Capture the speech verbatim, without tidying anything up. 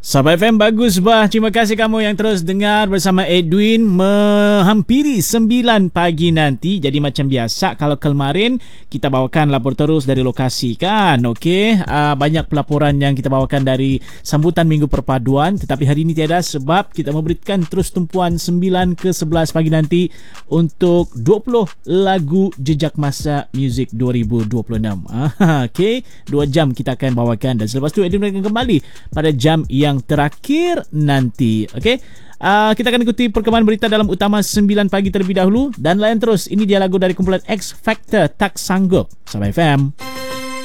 Sahabat F M, bagus bah. Terima kasih kamu yang terus dengar bersama Edwin menghampiri sembilan pagi nanti. Jadi macam biasa, kalau kemarin kita bawakan lapor terus dari lokasi kan, okey. Uh, banyak pelaporan yang kita bawakan dari sambutan Minggu Perpaduan, tetapi hari ini tiada sebab kita memberikan terus tumpuan sembilan ke sebelas pagi nanti untuk dua puluh lagu jejak masa muzik dua ribu dua puluh enam. Ah, okey, dua jam kita akan bawakan dan selepas tu Edwin akan kembali pada jam yang terakhir nanti. Okey. Uh, kita akan ikuti perkembangan berita dalam Utama sembilan pagi terlebih dahulu dan layan terus. Ini dia lagu dari kumpulan X Factor, Tak Sanggup. Sahabat F M.